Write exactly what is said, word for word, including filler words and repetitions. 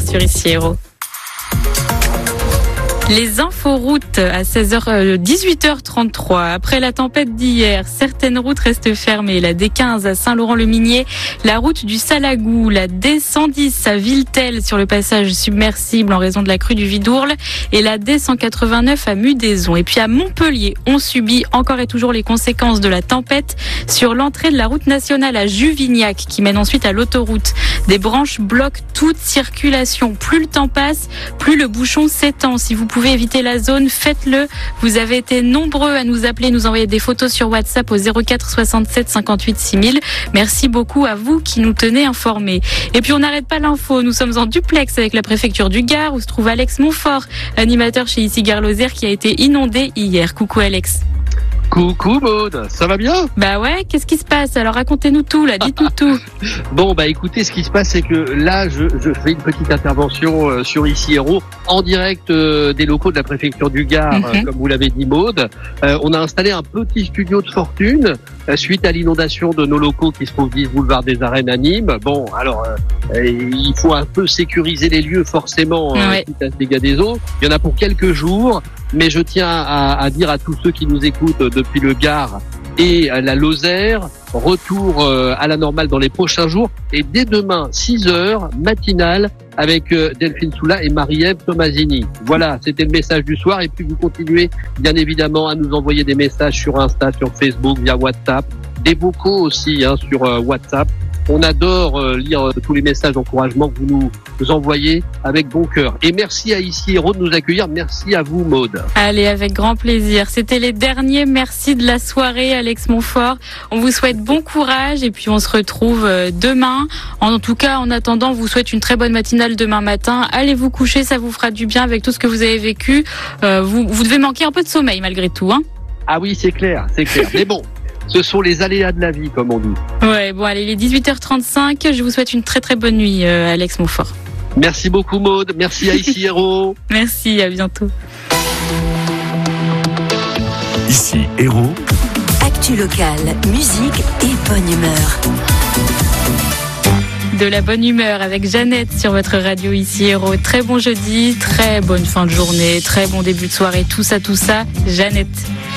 sur Ici Héros. Les inforoutes à seize heures, dix-huit heures trente-trois. Après la tempête d'hier, certaines routes restent fermées. La D quinze à Saint-Laurent-le-Minier, la route du Salagou, la D cent dix à Villetel sur le passage submersible en raison de la crue du Vidourle et la D cent quatre-vingt-neuf à Mudaison. Et puis à Montpellier, on subit encore et toujours les conséquences de la tempête sur l'entrée de la route nationale à Juvignac qui mène ensuite à l'autoroute. Des branches bloquent toute circulation. Plus le temps passe, plus le bouchon s'étend. Si vous pouvez éviter la zone, faites-le. Vous avez été nombreux à nous appeler, nous envoyer des photos sur WhatsApp au zéro quatre soixante-sept cinquante-huit six mille. Merci beaucoup à vous qui nous tenez informés. Et puis on n'arrête pas l'info. Nous sommes en duplex avec la préfecture du Gard où se trouve Alex Montfort, animateur chez Ici Gare Lozère qui a été inondé hier. Coucou Alex. Coucou Maud, ça va bien ? Bah ouais, qu'est-ce qui se passe ? Alors racontez-nous tout là, dites-nous tout. Bon bah écoutez, ce qui se passe c'est que là je, je fais une petite intervention euh, sur Ici Héros en direct euh, des locaux de la préfecture du Gard, mm-hmm. euh, comme vous l'avez dit Maud. Euh, on a installé un petit studio de fortune euh, suite à l'inondation de nos locaux qui se trouvent dix boulevard des Arènes à Nîmes. Bon alors euh, il faut un peu sécuriser les lieux forcément euh, ouais. suite à ce dégât des eaux. Il y en a pour quelques jours. Mais je tiens à, à dire à tous ceux qui nous écoutent depuis le Gard et la Lozère, retour à la normale dans les prochains jours. Et dès demain, six heures, matinale, avec Delphine Soula et Marie-Ève Tomasini. Voilà, c'était le message du soir. Et puis vous continuez, bien évidemment, à nous envoyer des messages sur Insta, sur Facebook, via WhatsApp. Des vocaux aussi hein, sur WhatsApp. On adore euh, lire euh, tous les messages d'encouragement que vous nous, nous envoyez avec bon cœur. Et merci à Ici Héros de nous accueillir. Merci à vous, Maud. Allez, avec grand plaisir. C'était les derniers merci de la soirée, Alex Montfort. On vous souhaite bon courage et puis on se retrouve euh, demain. En tout cas, en attendant, on vous souhaite une très bonne matinale demain matin. Allez vous coucher, ça vous fera du bien avec tout ce que vous avez vécu. Euh, vous, vous devez manquer un peu de sommeil malgré tout, hein ? Ah oui, c'est clair, c'est clair. Mais bon. Ce sont les aléas de la vie, comme on dit. Ouais, bon, allez, il est dix-huit heures trente-cinq. Je vous souhaite une très très bonne nuit, euh, Alex Montfort. Merci beaucoup, Maud. Merci à Ici Héros. Merci, à bientôt. Ici Héros. Actu locale, musique et bonne humeur. De la bonne humeur avec Jeannette sur votre radio Ici Héros. Très bon jeudi, très bonne fin de journée, très bon début de soirée, tout ça, tout ça. Jeannette.